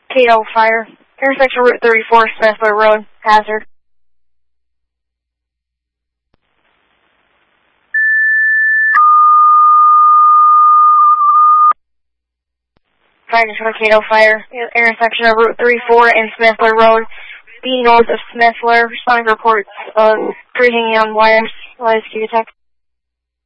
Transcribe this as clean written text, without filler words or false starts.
Cato Fire. Intersection Route 34, Smithler Road. Hazard. Fire District Cato Fire. Intersection of Route 34 and Smithler Road. Be north of Smithler. Responding reports of freezing on wires. Lies to detect.